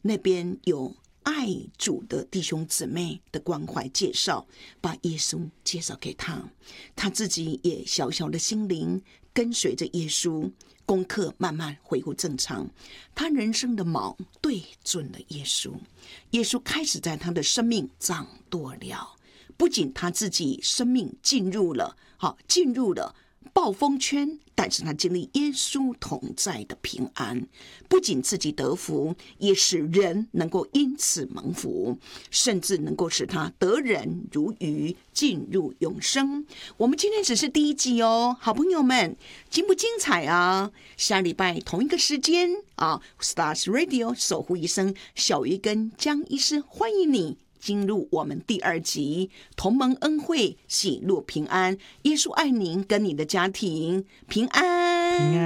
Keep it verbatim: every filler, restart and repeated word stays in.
那边有爱主的弟兄姊妹的关怀介绍，把耶稣介绍给他，他自己也小小的心灵跟随着耶稣，功课慢慢恢复正常，他人生的锚对准了耶稣，耶稣开始在他的生命掌舵了，不仅他自己生命进入了好进入了暴风圈，但是他经历耶稣同在的平安，不仅自己得福，也使人能够因此蒙福，甚至能够使他得人如鱼，进入永生。我们今天只是第一集哦，好朋友们，精不精彩啊？下礼拜同一个时间啊 ，Stars Radio 守护一生，小鱼跟江医师欢迎你进入我们第二集，同盟恩惠，喜乐平安，耶稣爱您跟你的家庭平安。